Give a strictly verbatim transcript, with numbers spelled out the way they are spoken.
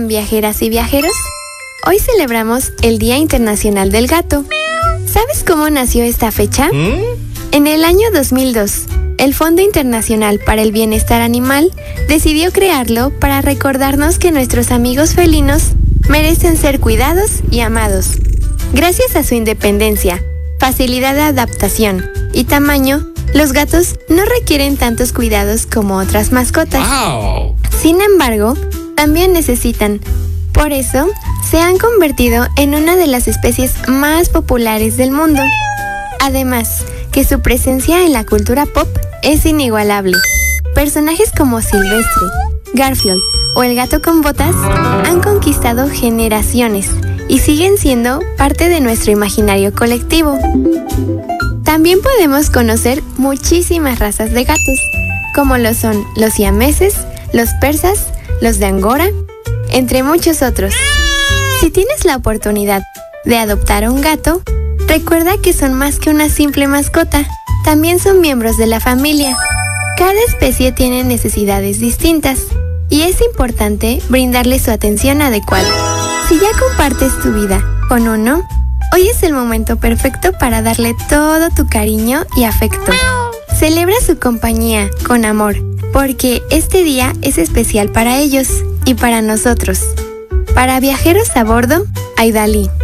viajeras y viajeros? Hoy celebramos el Día Internacional del Gato. ¿Sabes cómo nació esta fecha? ¿Mm? En el año dos mil dos, el Fondo Internacional para el Bienestar Animal decidió crearlo para recordarnos que nuestros amigos felinos merecen ser cuidados y amados. Gracias a su independencia, facilidad de adaptación y tamaño, los gatos no requieren tantos cuidados como otras mascotas. Wow. Sin embargo, también necesitan. Por eso, se han convertido en una de las especies más populares del mundo. Además, que su presencia en la cultura pop es inigualable. Personajes como Silvestre, Garfield o el gato con botas han conquistado generaciones y siguen siendo parte de nuestro imaginario colectivo. También podemos conocer muchísimas razas de gatos, como lo son los siameses, los persas, los de Angora, entre muchos otros. Si tienes la oportunidad de adoptar a un gato, recuerda que son más que una simple mascota, también son miembros de la familia. Cada especie tiene necesidades distintas y es importante brindarle su atención adecuada. Si ya compartes tu vida con uno, hoy es el momento perfecto para darle todo tu cariño y afecto. Celebra su compañía con amor, porque este día es especial para ellos y para nosotros. Para Viajeros a Bordo, Aidalí.